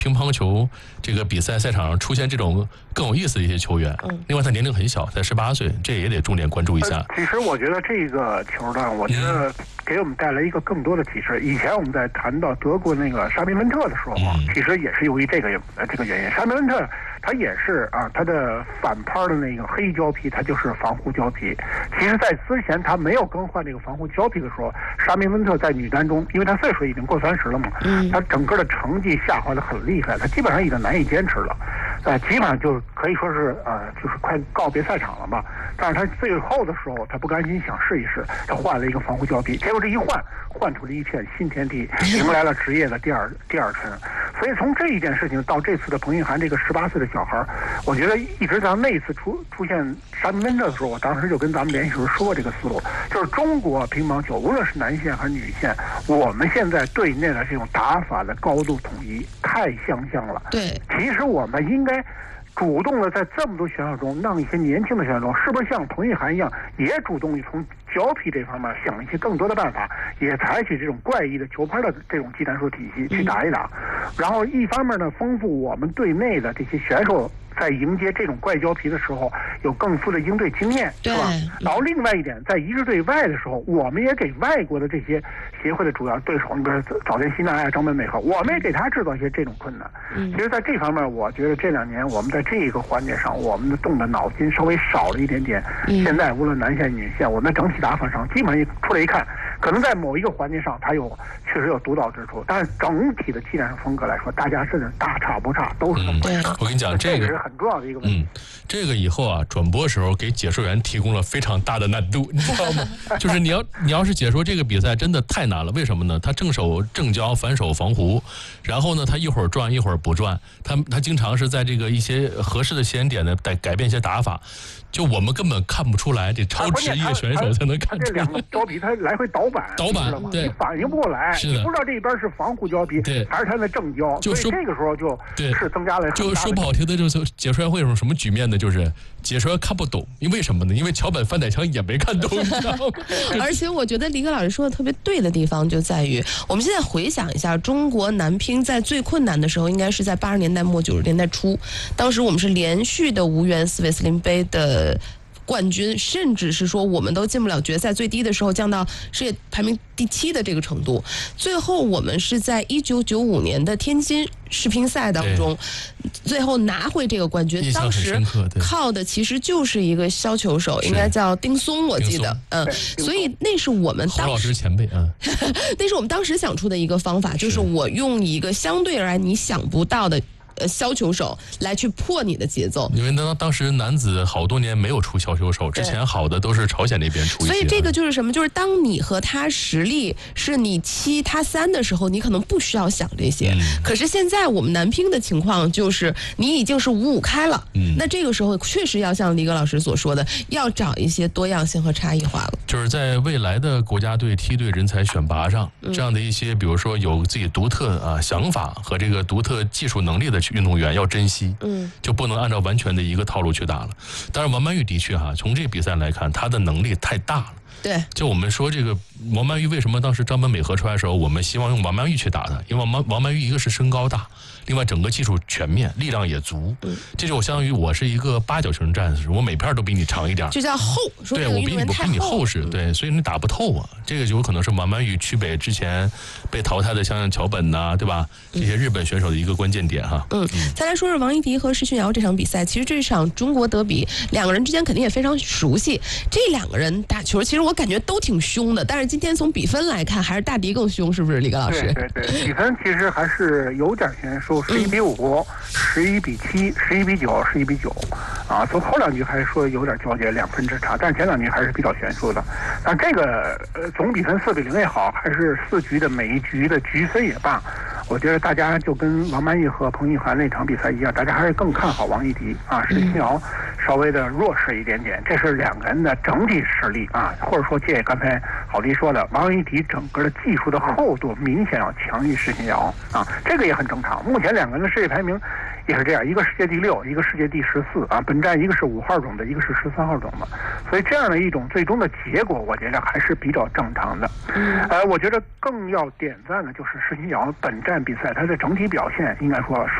乒乓球这个比赛赛场上出现这种更有意思的一些球员。另外他年龄很小，才18岁，这也得重点关注一下。 其实我觉得这个球呢，我觉得给我们带来一个更多的启示。以前我们在谈到德国那个沙宾温特的时候，其实也是由于这个原因。沙宾温特他也是他的反拍的那个黑胶皮，他就是防护胶皮。其实，在之前他没有更换这个防护胶皮的时候，沙宾温特在女单中，因为他岁数已经过30了嘛，他整个的成绩下滑的很厉害，他基本上已经难以坚持了。基本上就可以说是就是快告别赛场了吧。但是他最后的时候，他不甘心，想试一试，他换了一个防护胶皮，结果这一换出了一片新天地，迎来了职业的第二春。所以从这一件事情到这次的彭韵涵这个18岁的小孩，我觉得一直到那一次出现沙宾温特的时候，我当时就跟咱们联系时候说这个思路，就是中国乒乓球无论是男线还是女线，我们现在对内的这种打法的高度统一太相像了。 对， 其实我们应该主动的在这么多选手中，让一些年轻的选手中，是不是像彭韵涵一样，也主动从胶皮这方面想一些更多的办法，也采取这种怪异的球拍的这种技战术体系去打一打，然后一方面呢，丰富我们队内的这些选手在迎接这种怪胶皮的时候有更富的应对经验，是吧？然后另外一点，在一致对外的时候，我们也给外国的这些协会的主要对手，你比如早田希娜呀、张本美和，我们也给他制造一些这种困难。其实，在这方面，我觉得这2年我们在这个环节上，我们的动的脑筋稍微少了一点点。现在无论男线、女线，我们整体打法上基本上出来一看，可能在某一个环节上，它确实有独到之处，但是整体的技战术风格来说，大家是大差不差，都是这么回事。 我跟你讲，这个是很重要的一个问题。 这个以后转播时候给解说员提供了非常大的难度，你知道吗？就是你要是解说这个比赛，真的太难了。为什么呢？他正手正交，反手防弧，然后呢，他一会儿转一会儿不转，他经常是在这个一些合适的时间点呢，改变一些打法。就我们根本看不出来，这超职业选手才能看出来。 这2个胶皮它来回倒板， 对， 你反应不过来， 是的， 你不知道这边是防护胶皮还是它的正胶，所以这个时候就是增加了。 就说不好听的，就是解说员会有什么局面呢？就是解说员看不懂，因为什么呢？因为桥本范乃强也没看懂，你知道吗？ 而且我觉得李戈老师说的特别对的地方就在于，我们现在回想一下，中国男乒在最困难的时候，应该是在80年代末90年代初，当时我们是连续的无缘斯韦斯林杯的冠军，甚至是说我们都进不了决赛，最低的时候降到世界排名第7的这个程度。最后我们是在1995年的天津世乒赛当中，最后拿回这个冠军。当时靠的其实就是一个削球手，应该叫丁松，我记得，所以那是我们当时侯老师前辈那是我们当时想出的一个方法，就是我用一个相对而言你想不到的削球手来去破你的节奏， 因为当时男子好多年没有出削球手，之前好的都是朝鲜那边出一些。 所以这个就是什么？就是当你和他实力是你7他3的时候，你可能不需要想这些。可是现在我们男乒的情况就是你已经是5-5开了，那这个时候确实要像李戈老师所说的，要找一些多样性和差异化了。 就是在未来的国家队梯队人才选拔上，这样的一些比如说有自己独特想法和这个独特技术能力的运动员要珍惜，就不能按照完全的一个套路去打了。当然王曼玉的确从这比赛来看，她的能力太大了。 对， 就我们说这个王曼玉为什么当时张本美和出来的时候，我们希望用王曼玉去打她，因为王曼玉一个是身高大，另外整个技术全面，力量也足。这就相当于我是一个8角形战士，我每片都比你长一点， 就叫厚。 对，我比你厚实，对，所以你打不透啊。这个就有可能是王曼玉区北之前被淘汰的像桥本呐，对吧？这些日本选手的一个关键点哈。 再来说说王艺迪和施训尧这场比赛，其实这场中国德比2个人之间肯定也非常熟悉。这2个人打球，其实我感觉都挺凶的，但是今天从比分来看，还是大迪更凶，是不是李戈老师？ 对，比分其实还是有点悬殊，11-5、11-7、11-9、11-9，从后2局还是说有点交接，2分之差，但是前2局还是比较悬殊的。但这个总比分4-0也好，还是4局的每一局的局分也罢，我觉得大家就跟王曼玉和彭韵涵那场比赛一样，大家还是更看好王艺迪施训尧稍微的弱势一点点，这是2个人的整体实力或者说借刚才郝迪说的，王艺迪整个的技术的厚度明显要强于施训尧这个也很正常。目前2个人的世界排名也是这样，一个世界第6，一个世界第14啊。本站一个是5号种的，一个是13号种的，所以这样的一种最终的结果，我觉得还是比较正常的。我觉得更要点赞的就是世锦鸟本站比赛它的整体表现，应该说